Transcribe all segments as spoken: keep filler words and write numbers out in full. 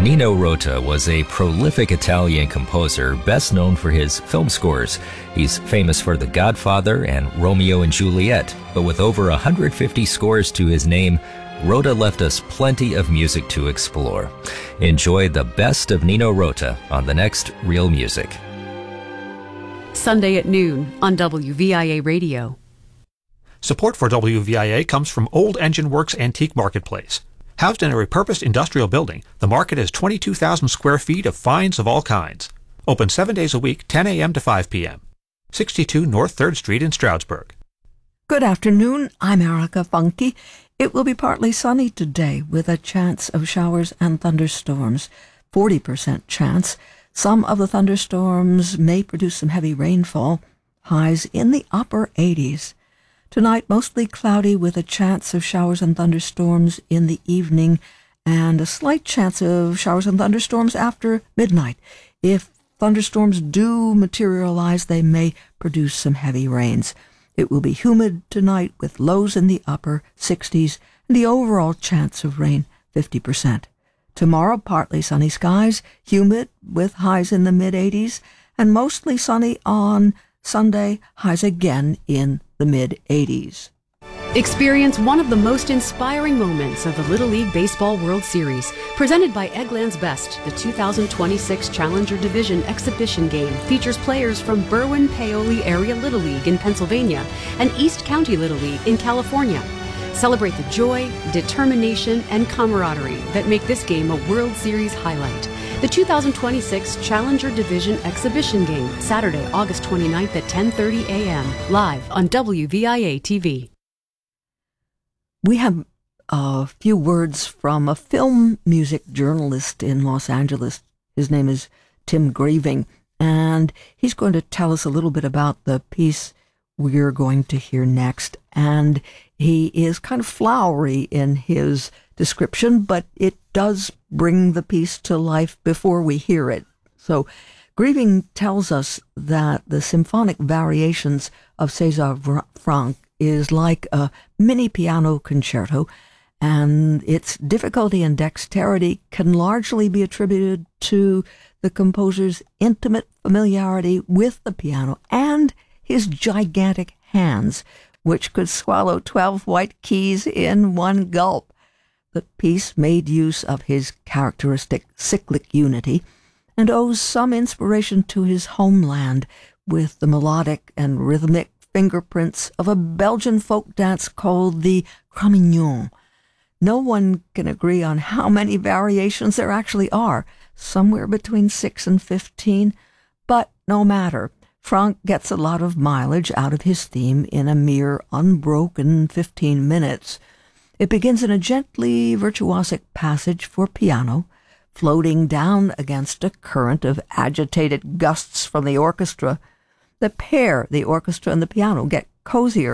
Nino Rota was a prolific Italian composer best known for his film scores. He's famous for The Godfather and Romeo and Juliet, but with over one hundred fifty scores to his name, Rota left us plenty of music to explore. Enjoy the best of Nino Rota on the next Real Music. Sunday at noon on W V I A Radio. Support for W V I A comes from Old Engine Works Antique Marketplace. Housed in a repurposed industrial building, the market has twenty-two thousand square feet of finds of all kinds. Open seven days a week, ten a.m. to five p.m. sixty-two North third Street in Stroudsburg. Good afternoon. I'm Erica Funke. It will be partly sunny today with a chance of showers and thunderstorms. forty percent chance. Some of the thunderstorms may produce some heavy rainfall. Highs in the upper eighties. Tonight, mostly cloudy with a chance of showers and thunderstorms in the evening and a slight chance of showers and thunderstorms after midnight. If thunderstorms do materialize, they may produce some heavy rains. It will be humid tonight with lows in the upper sixties and the overall chance of rain fifty percent. Tomorrow, partly sunny skies, humid with highs in the mid-eighties, and mostly sunny on Sunday, highs again in the mid-eighties. Experience one of the most inspiring moments of the Little League Baseball World Series. Presented by Eggland's Best, the two thousand twenty-six Challenger Division exhibition game features players from Berwyn-Paoli Area Little League in Pennsylvania and East County Little League in California. Celebrate the joy, determination, and camaraderie that make this game a World Series highlight. The two thousand twenty-six Challenger Division exhibition game, Saturday, August twenty-ninth at ten thirty a.m., live on W V I A T V. We have a few words from a film music journalist in Los Angeles. His name is Tim Grieving, and he's going to tell us a little bit about the piece we're going to hear next. And he is kind of flowery in his description, but it does bring the piece to life before we hear it. So Grieving tells us that the symphonic variations of César Franck is like a mini piano concerto, and its difficulty and dexterity can largely be attributed to the composer's intimate familiarity with the piano and his gigantic hands, which could swallow twelve white keys in one gulp. The piece made use of his characteristic cyclic unity and owes some inspiration to his homeland with the melodic and rhythmic fingerprints of a Belgian folk dance called the Cro-Magnon. No one can agree on how many variations there actually are, somewhere between six and fifteen, but no matter. Franck gets a lot of mileage out of his theme in a mere unbroken fifteen minutes. It begins in a gently virtuosic passage for piano, floating down against a current of agitated gusts from the orchestra. The pair, the orchestra and the piano, get cozier,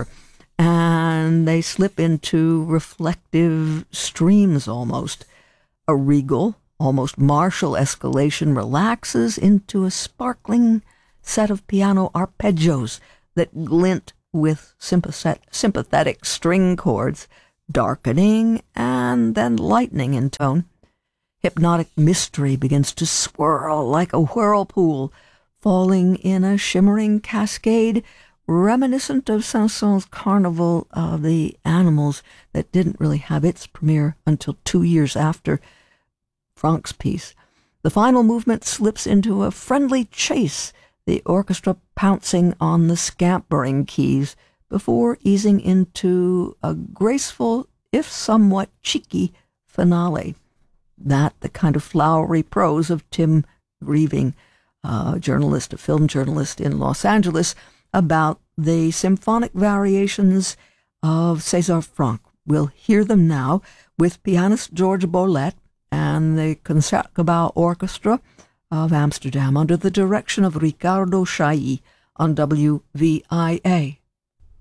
and they slip into reflective streams almost. A regal, almost martial escalation relaxes into a sparkling set of piano arpeggios that glint with sympathetic string chords, darkening and then lightening in tone. Hypnotic mystery begins to swirl like a whirlpool, falling in a shimmering cascade reminiscent of Saint-Saëns' Carnival of the Animals that didn't really have its premiere until two years after Franck's piece. The final movement slips into a friendly chase, the orchestra pouncing on the scampering keys before easing into a graceful, if somewhat cheeky, finale. That the kind of flowery prose of Tim Grieving, a journalist, a film journalist in Los Angeles, about the symphonic variations of César Franck. We'll hear them now with pianist George Bolet and the Concertgebouw Orchestra of Amsterdam under the direction of Ricardo Chailly on W V I A.